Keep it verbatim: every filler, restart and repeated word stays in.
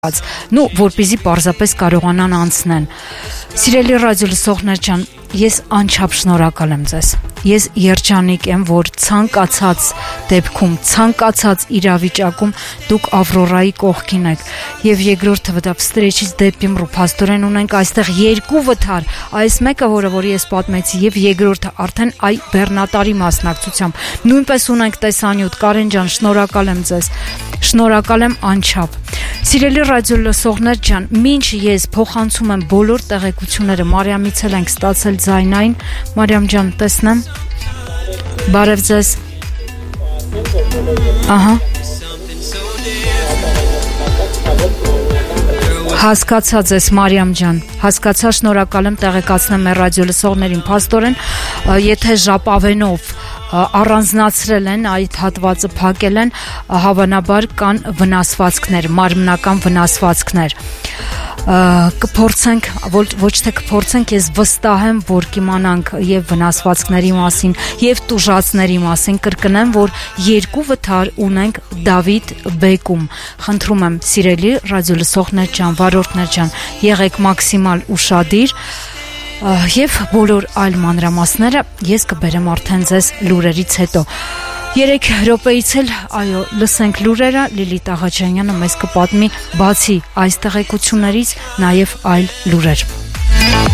Ну, որպեսզի պարզապես կարողանան անցնեն։ Սիրելի ռադիո լսողներ ջան, ես անչափ շնորհակալ եմ ձեզ։ Ես երջանիկ եմ, որ ցանկացած դեպքում, ցանկացած իրավիճակում դուք Ավրորայի կողքին եք։ Եվ երկրորդը վտա վստրեչից դեպի փաստորեն ունենք այստեղ երկու վթար, այս մեկը, որը որի ես պատմեցի, եւ երկրորդը արդեն այ բեռնատարի մասնակցությամբ։ Նույնպես ունենք տեսանյութ, Կարեն ջան, շնորհակալ եմ ձեզ։ Շնորհակալ եմ անչափ։ Սիրելի ռադիո լսողներ ջան, մինչ ես փոխանցում եմ բոլոր տեղեկությունները, Մարիամից էլ ենք ստացել ձայնային։ Մարիամ ջան, տեսնեմ։ Բարև ձեզ։ Ահա։ Հասկացա ձեզ, Մարիամ ջան, հասկացա, շնորհակալ եմ, տեղեկացնեմ մեր ռադիո լսողներին, փաստորեն, եթե ժապավենով առանձնացրել են, այդ հատվածը փակել են, հավանաբար կան վնասվածքներ, մարմնական վնասվածքներ։ Կփորձենք, ոչ թե կփորձենք, ես վստահ եմ, որ կիմանանք եւ վնասվածքների մասին, եւ տուժածների մասին, կրկնեմ, որ երկու վթար ունենք Դավիթ բեկում։ Խնդրում եմ, սիրելի ռադիո լսողներ ջան, վարորդներ ջան, եղեք մաքսիմալ ուշադիր եւ բոլոր այլ մանրամասները ես կբերեմ արդեն ձեզ լուրերից հետո։ Երեք րոպեից էլ, այո, լսենք լուրերը, Լիլիթ Աղաջանյանը մեզ կպատմի բացի այս տեղեկություններից նաև այլ լուրեր։